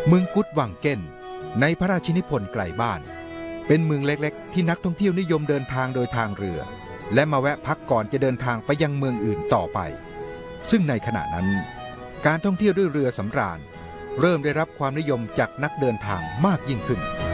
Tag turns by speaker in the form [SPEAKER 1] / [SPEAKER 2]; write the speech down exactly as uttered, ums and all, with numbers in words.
[SPEAKER 1] เมืองกุดวังเก้นในพระราชินิพนธ์ไกลบ้านเป็นเมืองเล็กๆที่นักท่องเที่ยวนิยมเดินทางโดยทางเรือและมาแวะพักก่อนจะเดินทางไปยังเมืองอื่นต่อไปซึ่งในขณะนั้นการท่องเที่ยวด้วยเรือสำราญเริ่มได้รับความนิยมจากนักเดินทางมากยิ่งขึ้น